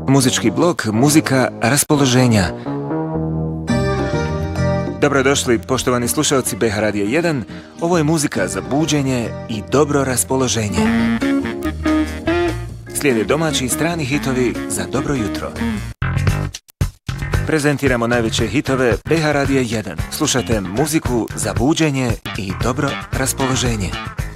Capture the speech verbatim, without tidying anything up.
Muzički blok Muzika raspoloženja. Dobrodošli, poštovani slušalci B H Radija jedan. Ovo je muzika za buđenje i dobro raspoloženje. Slijede domaći i strani hitovi za dobro jutro. Prezentiramo najveće hitove B H Radija jedan. Slušajte muziku za buđenje i dobro raspoloženje.